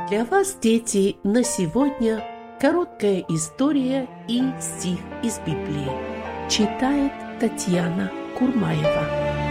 Для вас, дети, на сегодня короткая история и стих из Библии. Читает Татьяна Курмаева.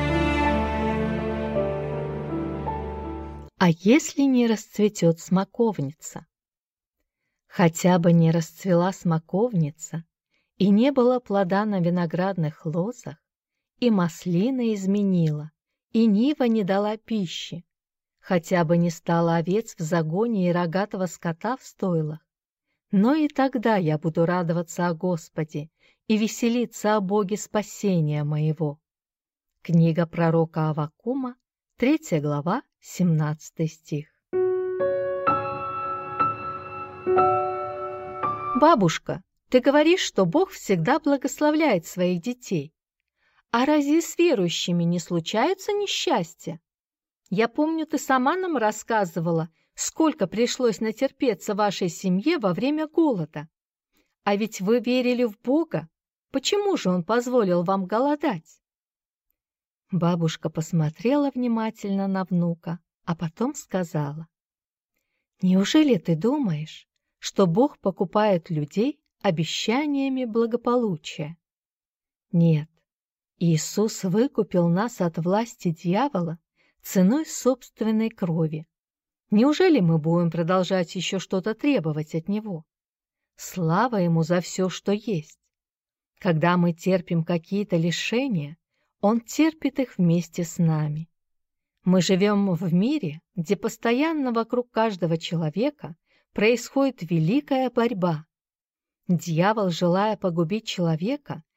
А если не расцветет смоковница? Хотя бы не расцвела смоковница, и не было плода на виноградных лозах, и маслина изменила, и нива не дала пищи, хотя бы не стало овец в загоне и рогатого скота в стойлах, но и тогда я буду радоваться о Господе и веселиться о Боге спасения моего. Книга пророка Аввакума, 3 глава, 17 стих. Бабушка, ты говоришь, что Бог всегда благословляет своих детей. А разве с верующими не случаются несчастья? Я помню, ты сама нам рассказывала, сколько пришлось натерпеться вашей семье во время голода. А ведь вы верили в Бога. Почему же Он позволил вам голодать? Бабушка посмотрела внимательно на внука, а потом сказала: «Неужели ты думаешь, что Бог покупает людей обещаниями благополучия? Нет, Иисус выкупил нас от власти дьявола ценой собственной крови. Неужели мы будем продолжать еще что-то требовать от Него? Слава Ему за все, что есть. Когда мы терпим какие-то лишения, Он терпит их вместе с нами. Мы живем в мире, где постоянно вокруг каждого человека происходит великая борьба. Дьявол, желая погубить человека,